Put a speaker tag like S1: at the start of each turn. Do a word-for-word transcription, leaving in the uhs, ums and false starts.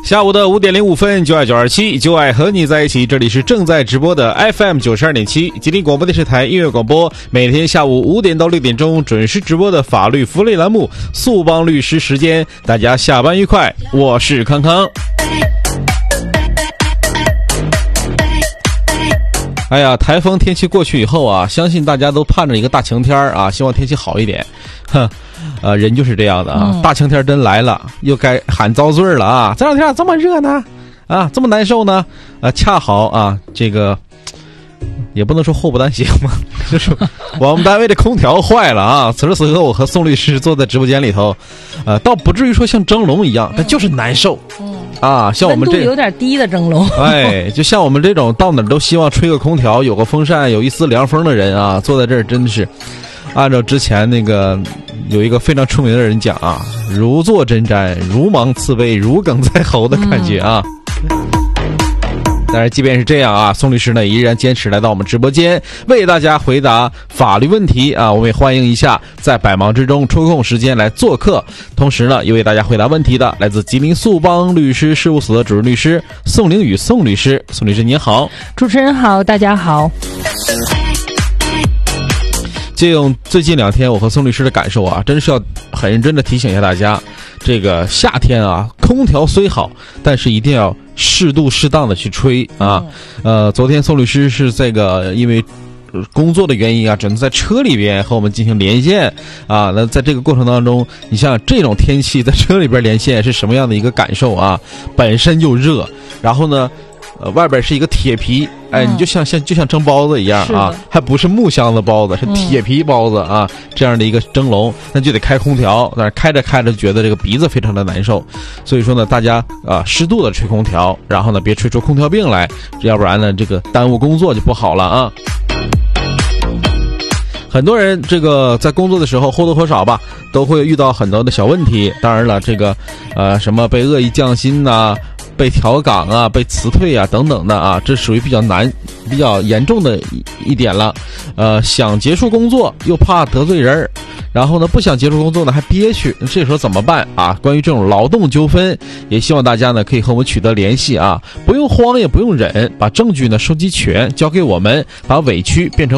S1: 下午的五点零五分，就爱九二七，就爱和你在一起。这里是正在直播的 F M 九十二点七，吉林广播电视台音乐广播，每天下午五点到六点钟准时直播的法律福利栏目《速帮律师时间》。大家下班愉快，我是康康。哎呀，台风天气过去以后啊，相信大家都盼着一个大晴天啊，希望天气好一点。哼，呃，人就是这样的啊，嗯、大晴天真来了，又该喊遭罪了啊！这两天这么热呢，啊，这么难受呢，啊，恰好啊，这个也不能说祸不单行嘛，就是我们单位的空调坏了啊。此时此刻，我和宋律师坐在直播间里头，呃，倒不至于说像蒸笼一样，但就是难受。嗯啊，像我们这
S2: 温度有点低的蒸笼，
S1: 哎，就像我们这种到哪都希望吹个空调，有个风扇，有一丝凉风的人啊，坐在这儿真的是，按照之前那个有一个非常出名的人讲啊，如坐针毡，如芒刺背，如鲠在喉的感觉啊。嗯但是即便是这样啊，宋律师呢依然坚持来到我们直播间，为大家回答法律问题啊。我们也欢迎一下在百忙之中抽空时间来做客，同时呢也为大家回答问题的来自吉林速帮律师事务所的主任律师宋凌宇宋律师。宋律师您好。
S2: 主持人好，大家好。
S1: 借用最近两天我和宋律师的感受啊，真是要很认真的提醒一下大家，这个夏天啊，空调虽好，但是一定要适度适当的去吹啊。呃，昨天宋律师是这个因为工作的原因啊，只能在车里边和我们进行连线啊。那在这个过程当中，你像这种天气在车里边连线是什么样的一个感受啊？本身就热，然后呢呃，外边是一个铁皮，哎，你就像像就像蒸包子一样啊，还不是木箱子包子，是铁皮包子啊，嗯、这样的一个蒸笼，那就得开空调，但是开着开着觉得这个鼻子非常的难受，所以说呢，大家啊适度的吹空调，然后呢别吹出空调病来，要不然呢这个耽误工作就不好了啊。很多人这个在工作的时候或多或少吧，都会遇到很多的小问题。当然了，这个呃什么被恶意降薪呐、啊。被调岗啊，被辞退啊，等等的啊，这属于比较难、比较严重的一点了。呃，想结束工作又怕得罪人，然后呢不想结束工作呢还憋屈，这时候怎么办啊？关于这种劳动纠纷，也希望大家呢可以和我们取得联系啊，不用慌也不用忍，把证据呢收集全，交给我们，把委屈变成